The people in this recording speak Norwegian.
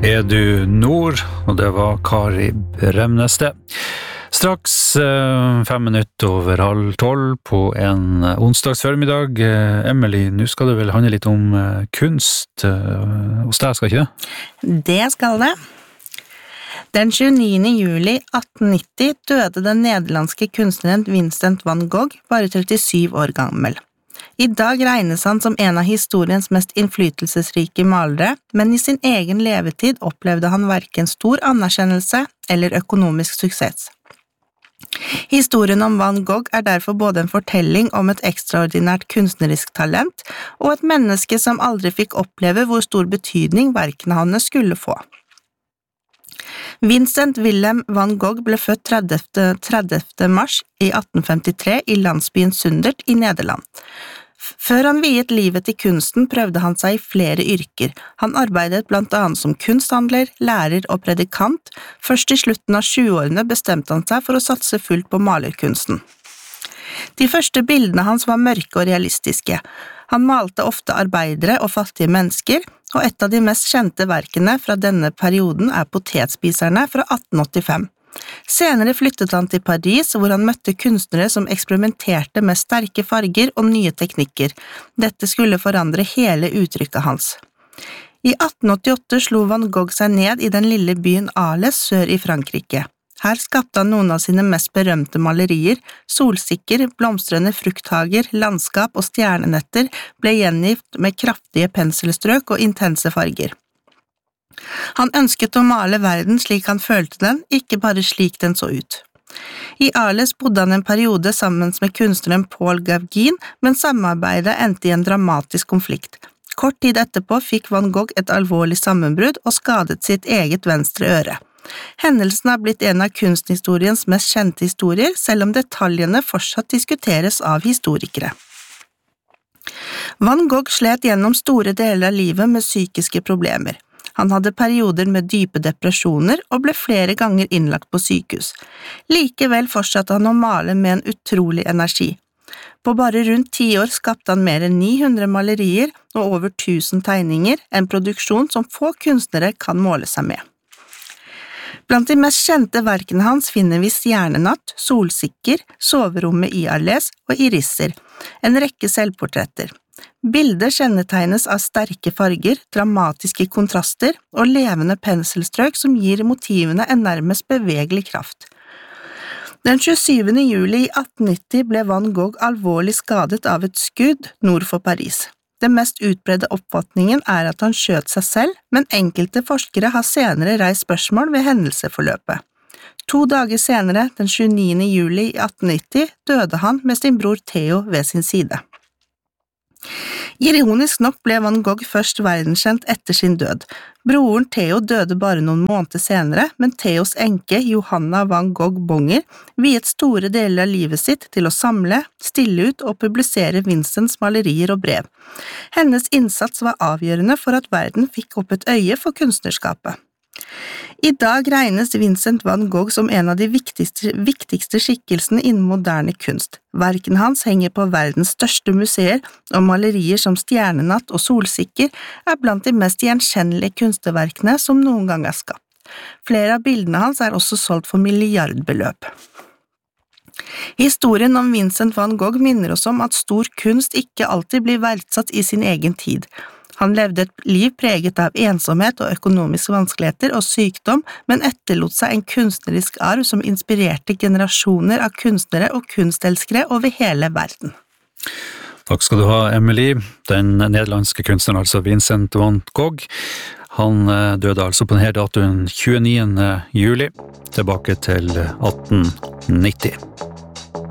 Er du nord? Og det var Kari Bremnes det. Straks 5 minutter over 11:30 på en onsdags formiddag. Emily, nå skal det vel handle litt om kunst hos deg, skal ikke det? Det skal det. Den 29. juli 1890 døde den nederlandske kunstneren Vincent van Gogh, bare 37 år gammel. I dag regnes han som en av historiens mest innflytelsesrike malere, men i sin egen levetid opplevde han hverken stor anerkjennelse eller økonomisk suksess. Historien om Van Gogh er derfor både en fortelling om et ekstraordinært kunstnerisk talent og et menneske som aldri fikk oppleve hvor stor betydning verkene hans skulle få. Vincent Willem van Gogh ble født 30. mars i 1853 i landsbyen Sundert i Nederland. Før han viet livet til kunsten prøvde han seg i flere yrker. Han arbeidet blant annet som kunsthandler, lærer og predikant. Først i slutten av 20-årene bestemte han seg for å satse fullt på malerkunsten. De første bildene hans var mørke og realistiske. Han malte ofte arbeidere og fattige mennesker, og et av de mest kjente verkene fra denne perioden er Potetspiserne fra 1885. Senere flyttet han til Paris, hvor han møtte kunstnere som eksperimenterte med sterke farger og nye teknikker. Dette skulle forandre hele uttrykket hans. I 1888 slo Van Gogh seg ned i den lille byen Arles sør i Frankrike. Her skapte han noen av sine mest berømte malerier. Solsikker, blomstrende frukthager, landskap og stjernenetter ble gjengitt med kraftige penselstrøk og intense farger. Han ønsket å male verden slik han følte den, ikke bare slik den så ut. I Arles bodde han en periode sammen med kunstneren Paul Gauguin, men samarbeidet endte i en dramatisk konflikt. Kort tid etterpå fikk Van Gogh et alvorlig sammenbrudd og skadet sitt eget venstre øre. Hendelsen har blitt en av kunsthistoriens mest kjente historier, selv om detaljene fortsatt diskuteres av historikere. Van Gogh slet gjennom store deler av livet med psykiske problemer. Han hadde perioder med dype depresjoner og ble flere ganger innlagt på sykehus. Likevel fortsatte han å male med en utrolig energi. På bare rundt 10 år skapte han mer enn 900 malerier og over 1000 tegninger, en produksjon som få kunstnere kan måle seg med. Blant de mest kjente verkene hans finner vi Stjernenatt, Solsikker, Soverommet i Arles og Irisser, en rekke selvportretter. Bildet kjennetegnes av sterke farger, dramatiske kontraster og levende penselstrøk som gir motivene en nærmest bevegelig kraft. Den 27. juli i 1890 ble Van Gogh alvorlig skadet av et skudd nord for Paris. Den mest utbredte oppfatningen er at han skjøt seg selv, men enkelte forskere har senere reist spørsmål ved hendelsesforløpet. 2 dager senere, den 29. juli i 1890, døde han med sin bror Theo ved sin side. Ironisk nok ble Van Gogh først verdenskjent etter sin død. Broren Theo døde bare noen måneder senere, men Theos enke Johanna Van Gogh Bonger viet store deler av livet sitt til å samle, stille ut og publisere Vincents malerier og brev. Hennes innsats var avgjørende for at verden fikk opp et øye for kunstnerskapet. I dag regnes Vincent van Gogh som en av de viktigste skikkelsene innen moderne kunst. Verkene hans henger på verdens største museer, og malerier som Stjernenatt og Solsikker er blant de mest gjenkjennelige kunstverkene som noen gang er skapt. Flere av bildene hans er også solgt for milliardbeløp. Historien om Vincent van Gogh minner oss om at stor kunst ikke alltid blir verdsatt i sin egen tid. Han levde et liv preget av ensomhet og økonomiske vanskeligheter og sykdom, men etterlot seg en kunstnerisk arv som inspirerte generasjoner av kunstnere og kunstelskere over hele verden. Takk skal du ha, Emily. Den nederlandske kunstneren, altså Vincent van Gogh, han døde altså på denne datoen 29. juli, tilbake til 1890.